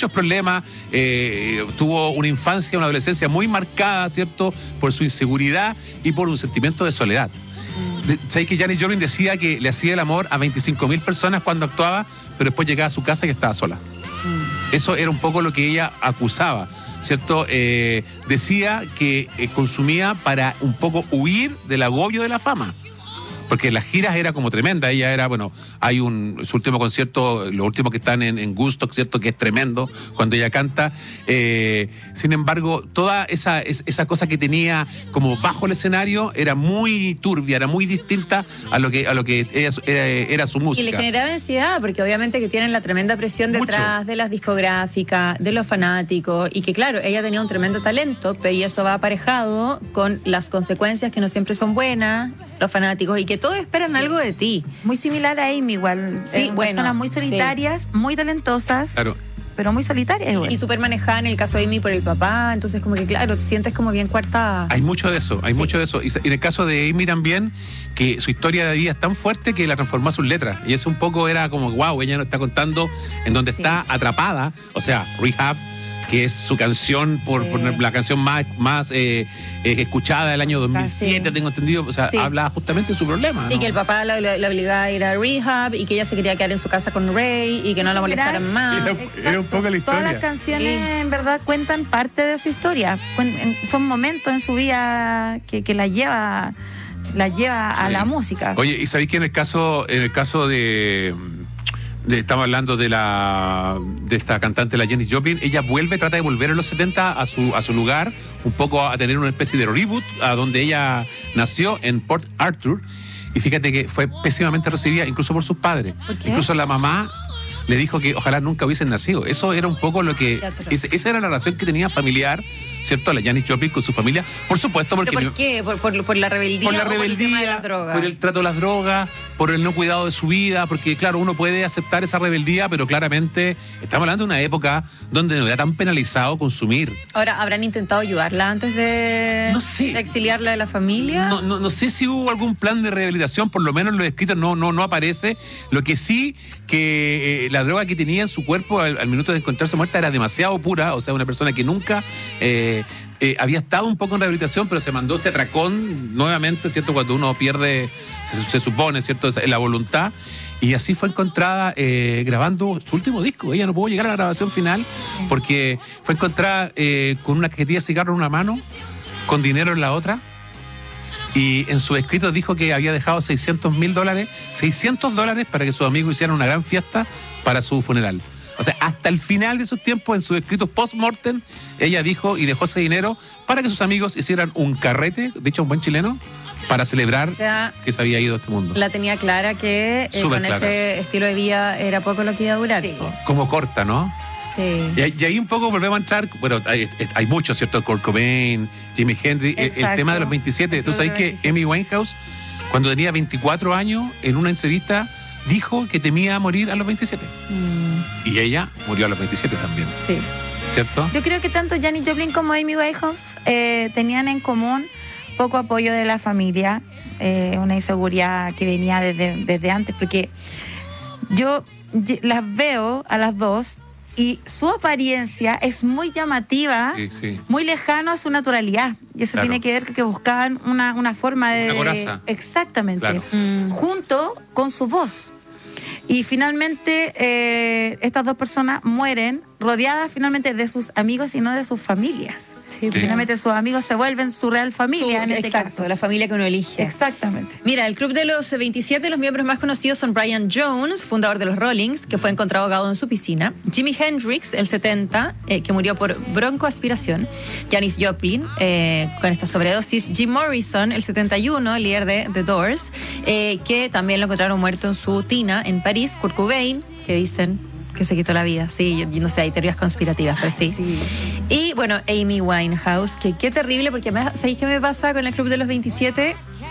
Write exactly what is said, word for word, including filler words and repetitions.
muchos problemas, eh, tuvo una infancia, una adolescencia muy marcada, ¿cierto?, por su inseguridad y por un sentimiento de soledad. ¿Sabes que Janis Joplin decía que le hacía el amor a veinticinco mil personas cuando actuaba, pero después llegaba a su casa y estaba sola? Mm. Eso era un poco lo que ella acusaba, ¿cierto? Eh, decía que eh, consumía para un poco huir del agobio de la fama. Porque las giras era como tremenda, ella era, bueno, hay un, su último concierto, los últimos que están en, en Woodstock, ¿cierto?, que es tremendo cuando ella canta, eh, sin embargo, toda esa, esa cosa que tenía como bajo el escenario era muy turbia, era muy distinta a lo que, a lo que ella, era, era su música. Y le generaba ansiedad, porque obviamente que tienen la tremenda presión detrás Mucho. de las discográficas, de los fanáticos, y que claro, ella tenía un tremendo talento, pero y eso va aparejado con las consecuencias que no siempre son buenas, los fanáticos, y que todos esperan sí. algo de ti. Muy similar a Amy igual. Sí, eh, bueno, personas muy solitarias, sí. muy talentosas. Claro. Pero muy solitarias igual. Y súper manejada en el caso de Amy por el papá, entonces como que claro, te sientes como bien coartada. Hay mucho de eso, hay sí. mucho de eso. Y en el caso de Amy también, que su historia de vida es tan fuerte que la transformó a sus letras. Y eso un poco era como, wow, ella nos está contando en donde sí. está atrapada, o sea, Rehab, que es su canción, por, sí. por la canción más, más eh, eh, escuchada del año dos mil siete, sí. tengo entendido, o sea, sí. habla justamente de su problema, ¿no? Y que el papá la, la, la obligaba a ir a rehab, y que ella se quería quedar en su casa con Ray, y que no la molestaran más. Era, era un poco la historia. Todas las canciones, sí. en verdad, cuentan parte de su historia. Son momentos en su vida que, que la lleva, la lleva sí. a la música. Oye, ¿y sabéis que en el caso, en el caso de... De, estamos hablando de la de esta cantante, la Janis Joplin, ella vuelve, trata de volver en los setenta a su a su lugar, un poco a tener una especie de reboot a donde ella nació, en Port Arthur, y fíjate que fue pésimamente recibida incluso por sus padres. ¿Por qué? Incluso la mamá le dijo que ojalá nunca hubiesen nacido. Eso era un poco lo que... Ese, esa era la relación que tenía familiar, ¿cierto? La Janis Joplin con su familia. Por supuesto, porque... ¿Pero por qué? ¿Por, por, por la rebeldía? Por la rebeldía, por el tema de las drogas. Por el trato de las drogas, por el no cuidado de su vida, porque claro, uno puede aceptar esa rebeldía, pero claramente estamos hablando de una época donde no era tan penalizado consumir. Ahora, ¿habrán intentado ayudarla antes de, no sé. de exiliarla de la familia? No, no, no sé si hubo algún plan de rehabilitación, por lo menos en los escritos no, no, no aparece. Lo que sí, que eh, la droga que tenía en su cuerpo al, al minuto de encontrarse muerta era demasiado pura, o sea, una persona que nunca eh, eh, había estado un poco en rehabilitación, pero se mandó este atracón nuevamente, ¿cierto? Cuando uno pierde, se, se supone, ¿cierto?, la voluntad, y así fue encontrada eh, grabando su último disco. Ella no pudo llegar a la grabación final porque fue encontrada eh, con una cajetilla de cigarro en una mano, con dinero en la otra. Y en sus escritos dijo que había dejado seiscientos mil dólares, seiscientos dólares para que sus amigos hicieran una gran fiesta para su funeral. O sea, hasta el final de sus tiempos, en sus escritos post-mortem, ella dijo y dejó ese dinero para que sus amigos hicieran un carrete, dicho un buen chileno, para celebrar, o sea, que se había ido a este mundo. La tenía clara que eh, con clara. ese estilo de vida era poco lo que iba a durar. Sí. Como corta, ¿no? Sí. Y, y ahí un poco volvemos a entrar, bueno, hay, hay muchos, ¿cierto? Kurt Cobain, Jimi Hendrix, el, el tema de los veintisiete. Tú sabes que Amy Winehouse, cuando tenía veinticuatro años, en una entrevista dijo que temía morir a los veintisiete. Mm. Y ella murió a los veintisiete también. Sí. ¿Cierto? Yo creo que tanto Janis Joplin como Amy Winehouse eh, tenían en común poco apoyo de la familia, eh, una inseguridad que venía desde, desde antes, porque yo las veo a las dos y su apariencia es muy llamativa, sí, sí. muy lejano a su naturalidad, y eso claro. tiene que ver con que buscaban una, una forma de... Una coraza. Exactamente, claro. mm. junto con su voz. Y finalmente eh, estas dos personas mueren rodeadas finalmente de sus amigos y no de sus familias. Sí, sí. Finalmente sus amigos se vuelven su real familia. Su, en este exacto, caso. La familia que uno elige. Exactamente. Mira, el club de los veintisiete, los miembros más conocidos son Brian Jones, fundador de los Rollings, que fue encontrado ahogado en su piscina; Jimi Hendrix, el setenta, eh, que murió por broncoaspiración; Janis Joplin, eh, con esta sobredosis; Jim Morrison, el setenta y uno, líder de The Doors, eh, que también lo encontraron muerto en su tina en París; Kurt Cobain, que dicen que se quitó la vida. Sí, yo, yo no sé, hay teorías conspirativas, pero sí. sí. Y bueno, Amy Winehouse, que qué terrible, porque me, ¿sabéis qué me pasa con el club de los veintisiete?